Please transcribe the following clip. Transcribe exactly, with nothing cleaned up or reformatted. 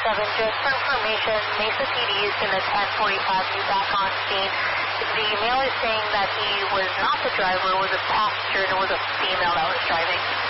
seven, just for information, Mesa P D is going to ten forty-five be back on scene. The email is saying that he was not the driver, was a passenger, and it was a female that was driving.